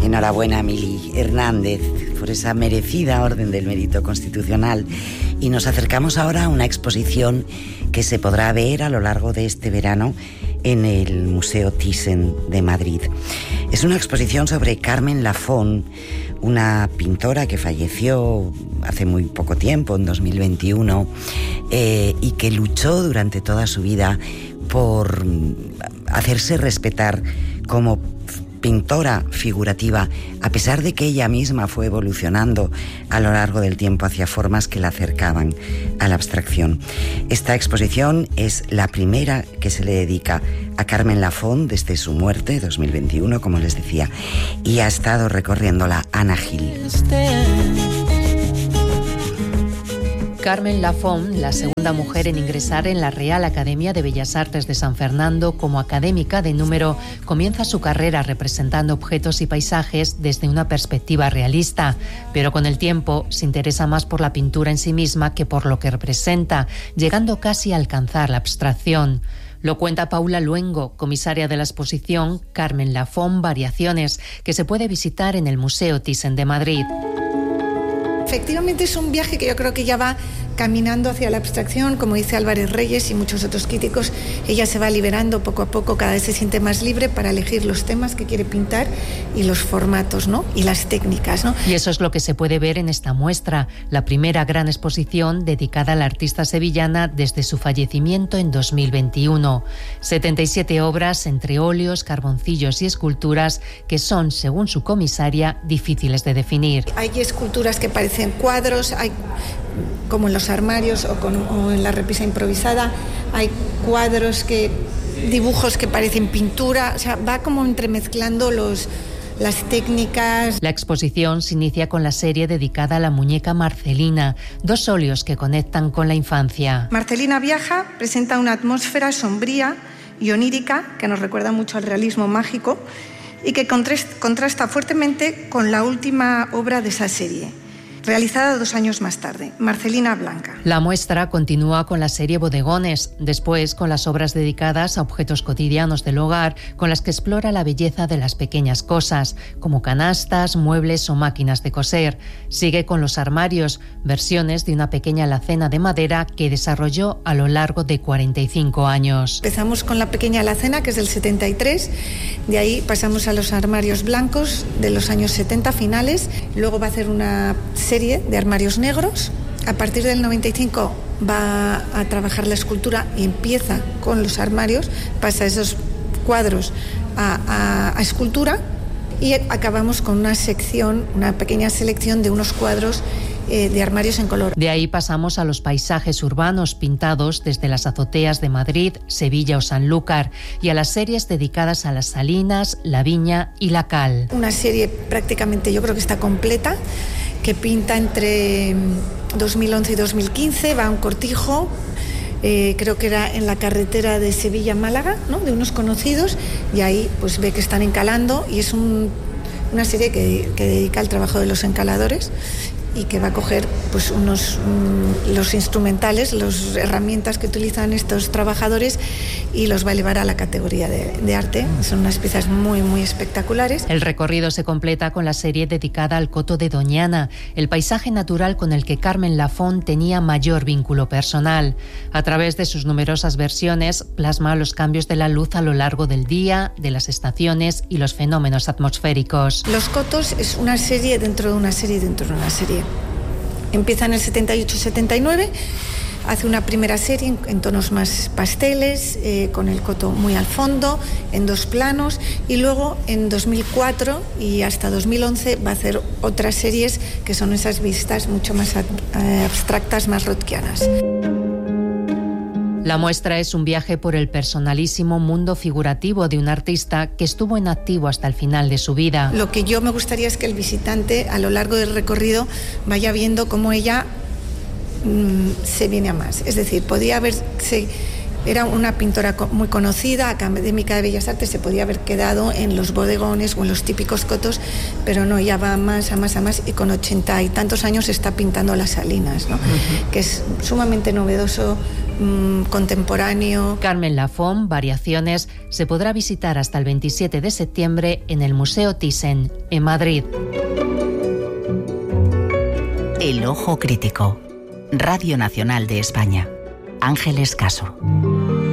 Enhorabuena, Mili Hernández, por esa merecida Orden del Mérito Constitucional. Y nos acercamos ahora a una exposición que se podrá ver a lo largo de este verano en el Museo Thyssen de Madrid. Es una exposición sobre Carmen Lafón, una pintora que falleció hace muy poco tiempo, en 2021, y que luchó durante toda su vida por hacerse respetar como pintora figurativa, a pesar de que ella misma fue evolucionando a lo largo del tiempo hacia formas que la acercaban a la abstracción. Esta exposición es la primera que se le dedica a Carmen Lafón desde su muerte, 2021, como les decía, y ha estado recorriéndola Ana Gil. Carmen Lafón, la segunda mujer en ingresar en la Real Academia de Bellas Artes de San Fernando como académica de número, comienza su carrera representando objetos y paisajes desde una perspectiva realista, pero con el tiempo se interesa más por la pintura en sí misma que por lo que representa, llegando casi a alcanzar la abstracción. Lo cuenta Paula Luengo, comisaria de la exposición Carmen Lafón Variaciones, que se puede visitar en el Museo Thyssen de Madrid. Efectivamente es un viaje que yo creo que ya va caminando hacia la abstracción, como dice Álvarez Reyes y muchos otros críticos. Ella se va liberando poco a poco, cada vez se siente más libre para elegir los temas que quiere pintar y los formatos, ¿no? Y las técnicas, ¿no? Y eso es lo que se puede ver en esta muestra, la primera gran exposición dedicada a la artista sevillana desde su fallecimiento en 2021. 77 obras entre óleos, carboncillos y esculturas que son, según su comisaria, difíciles de definir. Hay esculturas que parecen cuadros, hay como en los armarios o en la repisa improvisada, hay cuadros dibujos que parecen pintura, o sea, va como entremezclando las técnicas. La exposición se inicia con la serie dedicada a la muñeca Marcelina, dos óleos que conectan con la infancia. Marcelina viaja, presenta una atmósfera sombría y onírica que nos recuerda mucho al realismo mágico y que contrasta fuertemente con la última obra de esa serie, realizada 2 años más tarde, Marcelina Blanca. La muestra continúa con la serie Bodegones, después con las obras dedicadas a objetos cotidianos del hogar, con las que explora la belleza de las pequeñas cosas, como canastas, muebles o máquinas de coser. Sigue con los armarios, versiones de una pequeña alacena de madera que desarrolló a lo largo de 45 años. Empezamos con la pequeña alacena, que es del 73, de ahí pasamos a los armarios blancos de los años 70 finales, luego va a hacer una serie de armarios negros. A partir del 95 va a trabajar la escultura y empieza con los armarios, pasa esos cuadros a escultura y acabamos con una pequeña selección de unos cuadros de armarios en color. De ahí pasamos a los paisajes urbanos pintados desde las azoteas de Madrid, Sevilla o Sanlúcar y a las series dedicadas a las salinas, la viña y la cal. Una serie prácticamente yo creo que está completa, que pinta entre 2011 y 2015, va a un cortijo, creo que era en la carretera de Sevilla-Málaga, ¿no? De unos conocidos, y ahí pues ve que están encalando y es una serie que dedica al trabajo de los encaladores y que va a coger pues los instrumentales, las herramientas que utilizan estos trabajadores y los va a elevar a la categoría de arte. Son unas piezas muy, muy espectaculares. El recorrido se completa con la serie dedicada al Coto de Doñana, el paisaje natural con el que Carmen Lafón tenía mayor vínculo personal. A través de sus numerosas versiones plasma los cambios de la luz a lo largo del día, de las estaciones y los fenómenos atmosféricos. Los Cotos es una serie dentro de una serie dentro de una serie. Empieza en el 78-79, hace una primera serie en tonos más pasteles, con el coto muy al fondo, en 2 planos, y luego en 2004 y hasta 2011 va a hacer otras series que son esas vistas mucho más abstractas, más rothkianas. La muestra es un viaje por el personalísimo mundo figurativo de un artista que estuvo en activo hasta el final de su vida. Lo que yo me gustaría es que el visitante a lo largo del recorrido vaya viendo cómo ella se viene a más. Es decir, era una pintora muy conocida, académica de Bellas Artes, se podía haber quedado en los bodegones o en los típicos cotos, pero no, ella va a más y con 80 y tantos años está pintando las salinas, ¿no? Que es sumamente novedoso contemporáneo. Carmen Lafón, Variaciones, se podrá visitar hasta el 27 de septiembre en el Museo Thyssen, en Madrid. El Ojo Crítico. Radio Nacional de España. Ángeles Caso.